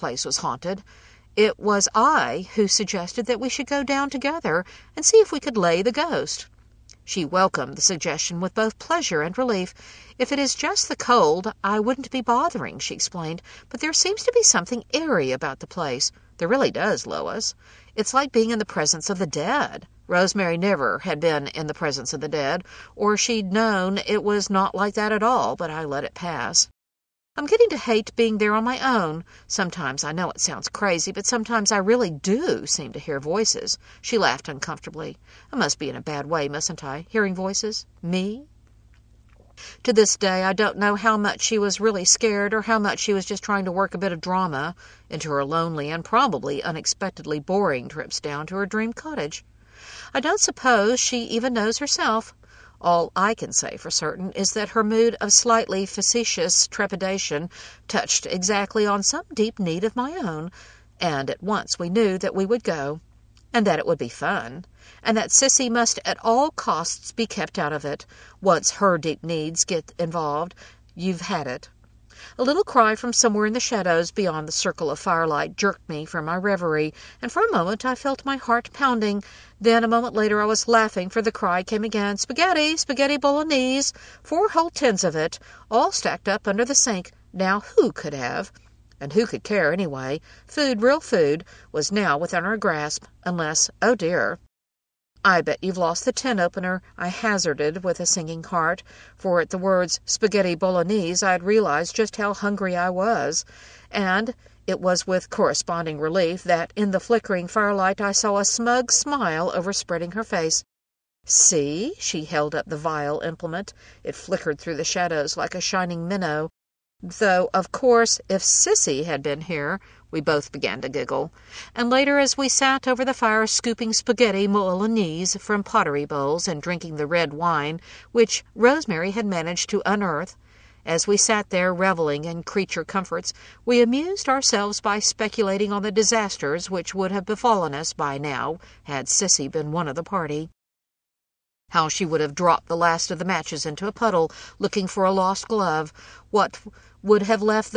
place was haunted. It was I who suggested that we should go down together and see if we could lay the ghost. She welcomed the suggestion with both pleasure and relief. If it is just the cold, I wouldn't be bothering, she explained, but there seems to be something eerie about the place. There really does, Lois. It's like being in the presence of the dead. Rosemary never had been in the presence of the dead, or she'd known it was not like that at all, but I let it pass. I'm getting to hate being there on my own. Sometimes I know it sounds crazy, but sometimes I really do seem to hear voices. She laughed uncomfortably. I must be in a bad way, mustn't I? Hearing voices? Me? To this day, I don't know how much she was really scared or how much she was just trying to work a bit of drama into her lonely and probably unexpectedly boring trips down to her dream cottage. I don't suppose she even knows herself. All I can say for certain is that her mood of slightly facetious trepidation touched exactly on some deep need of my own, and at once we knew that we would go, and that it would be fun, and that Sissy must at all costs be kept out of it. Once her deep needs get involved, you've had it. A little cry from somewhere in the shadows beyond the circle of firelight jerked me from my reverie, and for a moment I felt my heart pounding. Then, a moment later, I was laughing, for the cry came again. Spaghetti, spaghetti bolognese, 4 whole tins of it, all stacked up under the sink. Now, who could have? And who could care, anyway? Food, real food, was now within our grasp, unless, oh dear. I bet you've lost the tin opener, I hazarded with a sinking heart, for at the words spaghetti bolognese I'd realized just how hungry I was, and it was with corresponding relief that in the flickering firelight I saw a smug smile overspreading her face. See? She held up the vile implement. It flickered through the shadows like a shining minnow. Though, of course, if Sissy had been here, we both began to giggle. And later, as we sat over the fire scooping spaghetti bolognese from pottery bowls and drinking the red wine which Rosemary had managed to unearth, as we sat there reveling in creature comforts, we amused ourselves by speculating on the disasters which would have befallen us by now had Sissy been one of the party. How she would have dropped the last of the matches into a puddle, looking for a lost glove. What would have left